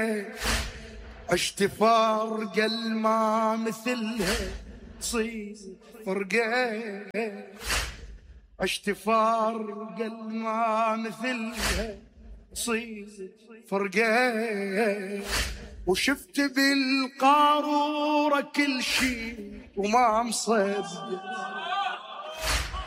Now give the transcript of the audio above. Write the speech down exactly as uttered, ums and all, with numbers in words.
فرقة، عشت فرقة ما مثلها تصير فرقة، عشت فرقة ما مثلها تصير فرقة، وشفت بالقارورة كل شي وما مصدق،